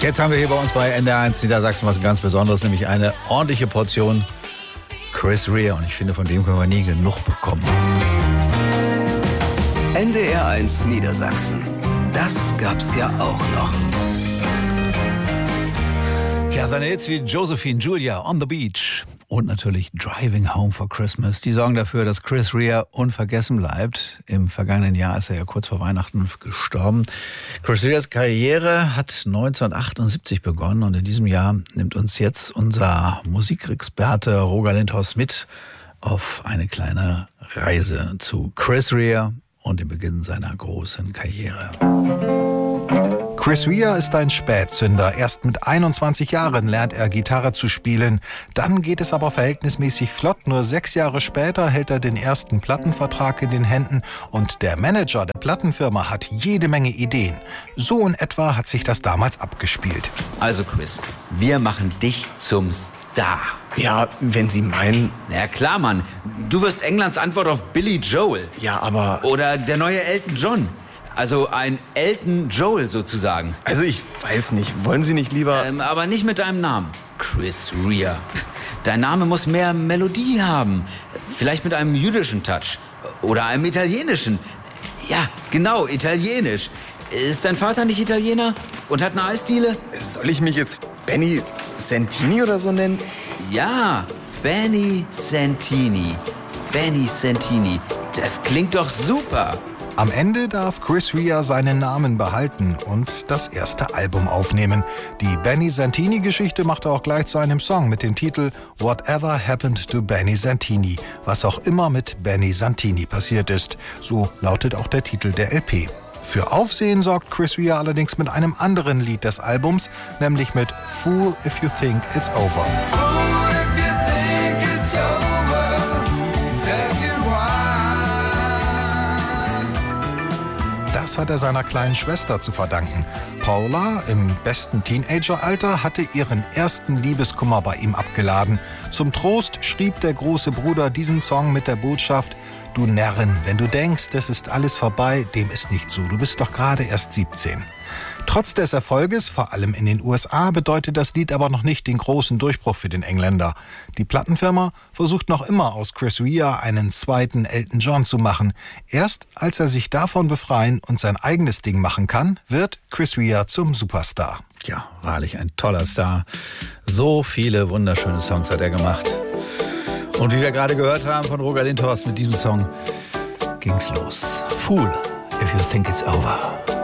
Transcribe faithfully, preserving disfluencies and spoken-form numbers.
Jetzt haben wir hier bei uns bei N D R eins Niedersachsen was ganz Besonderes, nämlich eine ordentliche Portion Chris Rea. Und ich finde, von dem können wir nie genug bekommen. N D R eins Niedersachsen. Das gab's ja auch noch. Ja, seine Hits wie Josephine, Julia, On the Beach und natürlich Driving Home for Christmas, die sorgen dafür, dass Chris Rea unvergessen bleibt. Im vergangenen Jahr ist er ja kurz vor Weihnachten gestorben. Chris Reas Karriere hat neunzehnhundertachtundsiebzig begonnen und in diesem Jahr nimmt uns jetzt unser Musikexperte Roger Lindhorst mit auf eine kleine Reise zu Chris Rea und dem Beginn seiner großen Karriere. Chris Rea ist ein Spätzünder. Erst mit einundzwanzig Jahren lernt er Gitarre zu spielen. Dann geht es aber verhältnismäßig flott. Nur sechs Jahre später hält er den ersten Plattenvertrag in den Händen und der Manager der Plattenfirma hat jede Menge Ideen. So in etwa hat sich das damals abgespielt. Also Chris, wir machen dich zum Star. Ja, wenn Sie meinen... Na klar, Mann. Du wirst Englands Antwort auf Billy Joel. Ja, aber... Oder der neue Elton John. Also ein Elton Joel sozusagen. Also ich weiß nicht. Wollen Sie nicht lieber... Ähm, aber nicht mit deinem Namen. Chris Rea. Dein Name muss mehr Melodie haben. Vielleicht mit einem jüdischen Touch. Oder einem italienischen. Ja, genau, italienisch. Ist dein Vater nicht Italiener? Und hat eine Eisdiele? Soll ich mich jetzt Benny Santini oder so nennen? Ja, Benny Santini. Benny Santini. Das klingt doch super. Am Ende darf Chris Rea seinen Namen behalten und das erste Album aufnehmen. Die Benny Santini-Geschichte macht er auch gleich zu einem Song mit dem Titel Whatever Happened to Benny Santini. Was auch immer mit Benny Santini passiert ist. So lautet auch der Titel der L P. Für Aufsehen sorgt Chris Rea allerdings mit einem anderen Lied des Albums, nämlich mit Fool If You Think It's Over. Das hat er seiner kleinen Schwester zu verdanken. Paula, im besten Teenageralter, hatte ihren ersten Liebeskummer bei ihm abgeladen. Zum Trost schrieb der große Bruder diesen Song mit der Botschaft: Du Närrin, wenn du denkst, es ist alles vorbei, dem ist nicht so. Du bist doch gerade erst siebzehn. Trotz des Erfolges, vor allem in den U S A, bedeutet das Lied aber noch nicht den großen Durchbruch für den Engländer. Die Plattenfirma versucht noch immer aus Chris Rea einen zweiten Elton John zu machen. Erst als er sich davon befreien und sein eigenes Ding machen kann, wird Chris Rea zum Superstar. Ja, wahrlich ein toller Star. So viele wunderschöne Songs hat er gemacht. Und wie wir gerade gehört haben von Roger Lindhorst, mit diesem Song ging's los. Fool if you think it's over.